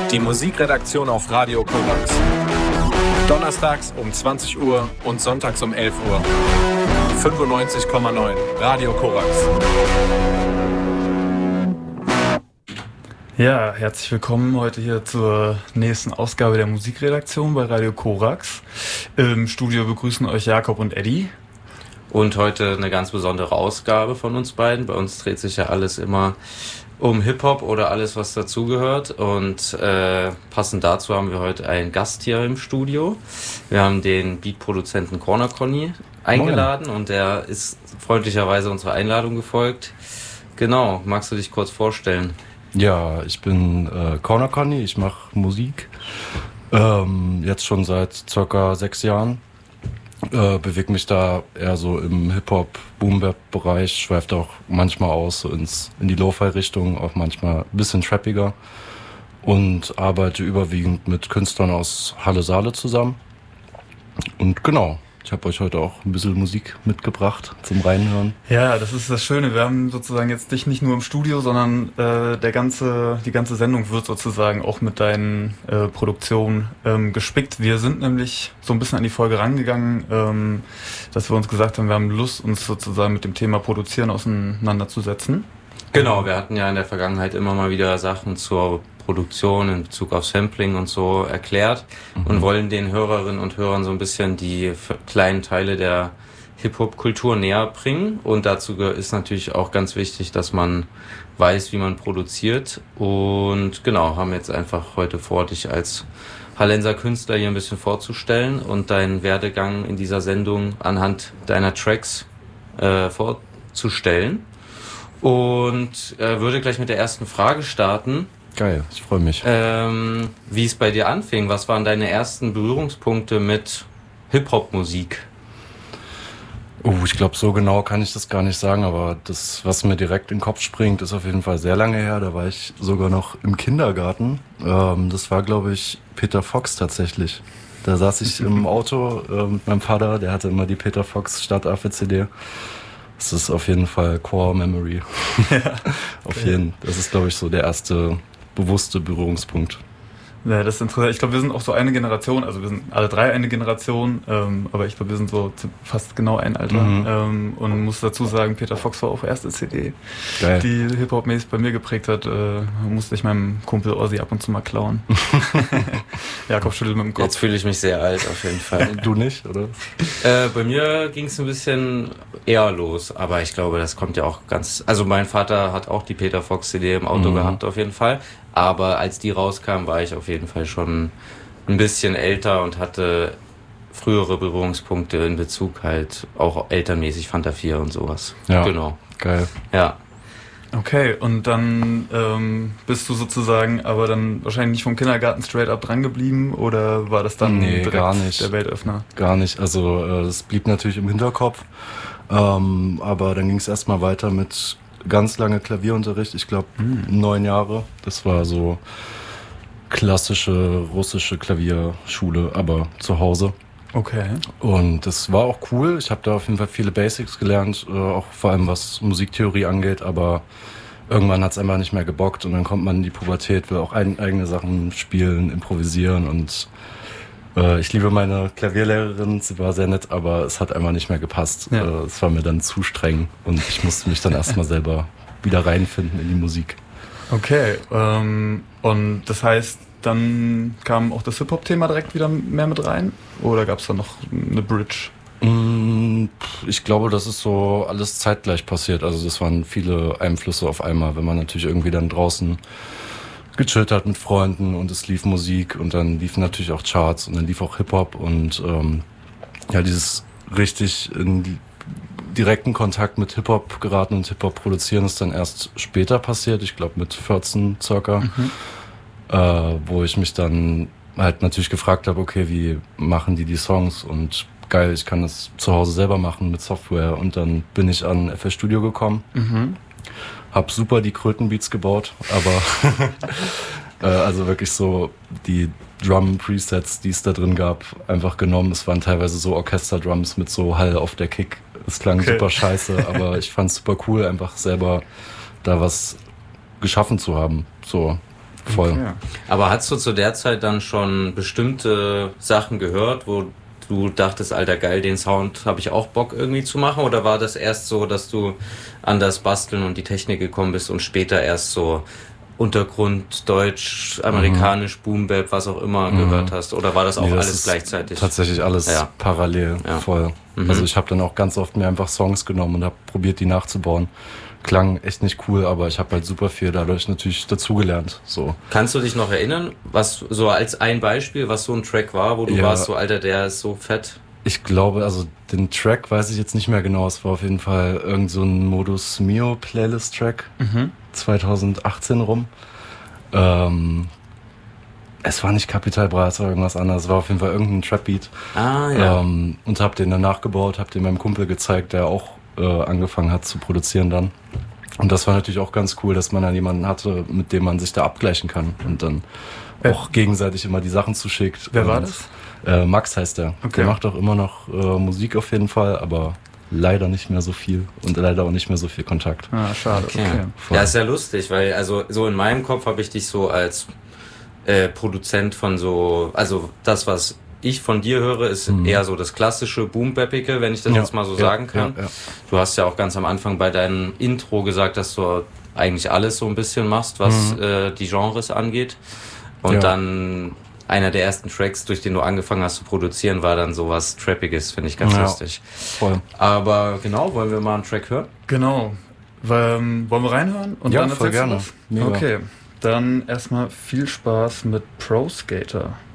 Die Musikredaktion auf Radio Korax. Donnerstags um 20 Uhr und sonntags um 11 Uhr. 95,9 Radio Korax. Ja, herzlich willkommen heute hier zur nächsten Ausgabe der Musikredaktion bei Radio Korax. Im Studio begrüßen euch Jakob und Eddie. Und heute eine ganz besondere Ausgabe von uns beiden. Bei uns dreht sich ja alles immer um Hip-Hop oder alles, was dazugehört. Und passend dazu haben wir heute einen Gast hier im Studio. Wir haben den Beatproduzenten Corner Conny eingeladen. Moin. Und der ist freundlicherweise unserer Einladung gefolgt. Genau, magst du dich kurz vorstellen? Ja, ich bin Corner Conny, ich mache Musik. Jetzt schon seit circa 6 Jahren. Bewege mich da eher so im Hip-Hop-Boom-Bap-Bereich, schweift auch manchmal aus so in die Lo-Fi-Richtung, auch manchmal ein bisschen trappiger und arbeite überwiegend mit Künstlern aus Halle-Saale zusammen. Und genau, ich habe euch heute auch ein bisschen Musik mitgebracht zum Reinhören. Ja, das ist das Schöne. Wir haben sozusagen jetzt dich nicht nur im Studio, sondern die ganze Sendung wird sozusagen auch mit deinen Produktionen gespickt. Wir sind nämlich so ein bisschen an die Folge rangegangen, dass wir uns gesagt haben, wir haben Lust, uns sozusagen mit dem Thema Produzieren auseinanderzusetzen. Genau, wir hatten ja in der Vergangenheit immer mal wieder Sachen zur Produktion in Bezug auf Sampling und so erklärt und wollen den Hörerinnen und Hörern so ein bisschen die kleinen Teile der Hip-Hop-Kultur näher bringen. Und dazu ist natürlich auch ganz wichtig, dass man weiß, wie man produziert. Und genau, haben jetzt einfach heute vor, dich als Hallenser Künstler hier ein bisschen vorzustellen und deinen Werdegang in dieser Sendung anhand deiner Tracks vorzustellen. Und würde gleich mit der ersten Frage starten. Geil, ich freue mich. Wie es bei dir anfing, was waren deine ersten Berührungspunkte mit Hip-Hop-Musik? Ich glaube, so genau kann ich das gar nicht sagen, aber das, was mir direkt in den Kopf springt, ist auf jeden Fall sehr lange her. Da war ich sogar noch im Kindergarten. Das war, glaube ich, Peter Fox tatsächlich. Da saß ich im Auto mit meinem Vater, der hatte immer die Peter Fox Stadtaffe-CD. Das ist auf jeden Fall Core Memory. Ja, das ist, glaube ich, so der erste bewusste Berührungspunkt. Ja, das ist interessant. Ich glaube, wir sind auch so eine Generation, also wir sind alle drei eine Generation, aber ich glaube, wir sind so fast genau ein Alter. Und muss dazu sagen, Peter Fox war auch erste CD, Geil. Die Hip-Hop-mäßig bei mir geprägt hat. Musste ich meinem Kumpel Ozzy ab und zu mal klauen. Jakob schüttelt mit dem Kopf. Jetzt fühle ich mich sehr alt auf jeden Fall. Du nicht, oder? Bei mir ging es ein bisschen eher los, aber ich glaube, das kommt ja auch ganz... Also mein Vater hat auch die Peter Fox CD im Auto gehabt auf jeden Fall. Aber als die rauskam, war ich auf jeden Fall schon ein bisschen älter und hatte frühere Berührungspunkte in Bezug halt auch elternmäßig Fanta 4 und sowas. Ja, genau. Geil. Ja. Okay, und dann bist du sozusagen aber dann wahrscheinlich nicht vom Kindergarten straight up dran geblieben oder war das dann direkt gar nicht. Der Weltöffner? Gar nicht, also es blieb natürlich im Hinterkopf, aber dann ging es erstmal weiter mit ganz lange Klavierunterricht, ich glaube 9 Jahre. Das war so klassische russische Klavierschule, aber zu Hause. Okay. Und das war auch cool. Ich habe da auf jeden Fall viele Basics gelernt, auch vor allem was Musiktheorie angeht, aber irgendwann hat es einfach nicht mehr gebockt und dann kommt man in die Pubertät, will auch eigene Sachen spielen, improvisieren und ich liebe meine Klavierlehrerin, sie war sehr nett, aber es hat einfach nicht mehr gepasst. Ja. Es war mir dann zu streng und ich musste mich dann erstmal selber wieder reinfinden in die Musik. Okay, und das heißt, dann kam auch das Hip-Hop-Thema direkt wieder mehr mit rein? Oder gab es da noch eine Bridge? Ich glaube, das ist so alles zeitgleich passiert. Also das waren viele Einflüsse auf einmal, wenn man natürlich irgendwie dann draußen gechillt hat mit Freunden und es lief Musik und dann liefen natürlich auch Charts und dann lief auch Hip-Hop und dieses richtig in direkten Kontakt mit Hip-Hop geraten und Hip-Hop produzieren ist dann erst später passiert, ich glaube mit 14 circa, wo ich mich dann halt natürlich gefragt habe, okay, wie machen die Songs und geil, ich kann das zu Hause selber machen mit Software und dann bin ich an FL Studio gekommen. Hab super die Krötenbeats gebaut, aber also wirklich so die Drum-Presets, die es da drin gab, einfach genommen. Es waren teilweise so Orchester-Drums mit so Hall auf der Kick. Es klang super scheiße, aber ich fand's super cool, einfach selber da was geschaffen zu haben. So. voll. Okay. Aber hast du zu der Zeit dann schon bestimmte Sachen gehört, wo du dachtest, Alter, geil, den Sound habe ich auch Bock irgendwie zu machen? Oder war das erst so, dass du an das Basteln und die Technik gekommen bist und später erst so Untergrund, Deutsch, amerikanisch, Boom Bap, was auch immer gehört hast? Oder war das auch alles gleichzeitig? Tatsächlich alles parallel, voll. Also ich habe dann auch ganz oft mir einfach Songs genommen und habe probiert, die nachzubauen. Klang echt nicht cool, aber ich habe halt super viel dadurch natürlich dazugelernt. So. Kannst du dich noch erinnern, was so als ein Beispiel, was so ein Track war, wo du warst so, Alter, der ist so fett? Ich glaube, also den Track weiß ich jetzt nicht mehr genau. Es war auf jeden Fall irgend so ein Modus Mio Playlist-Track, 2018 rum. Es war nicht Capital Bra, es war irgendwas anderes. Es war auf jeden Fall irgendein Trap-Beat. Und hab den dann nachgebaut, hab den meinem Kumpel gezeigt, der auch angefangen hat zu produzieren dann. Und das war natürlich auch ganz cool, dass man dann jemanden hatte, mit dem man sich da abgleichen kann und dann auch gegenseitig immer die Sachen zuschickt. Wer war das? Max heißt der. Okay. Der macht auch immer noch Musik auf jeden Fall, aber leider nicht mehr so viel und leider auch nicht mehr so viel Kontakt. Ah, schade. Okay. Ja, ist ja lustig, weil also so in meinem Kopf habe ich dich so als Produzent von so, also das, was ich von dir höre, ist eher so das klassische Boom-Bappige, wenn ich das jetzt mal so sagen kann. Ja. Du hast ja auch ganz am Anfang bei deinem Intro gesagt, dass du eigentlich alles so ein bisschen machst, was die Genres angeht. Und dann einer der ersten Tracks, durch den du angefangen hast zu produzieren, war dann sowas Trappiges, finde ich ganz lustig. Voll. Aber genau, wollen wir mal einen Track hören? Genau. Wollen wir reinhören? Und ja, dann voll gerne. Okay, dann erstmal viel Spaß mit Pro Skater.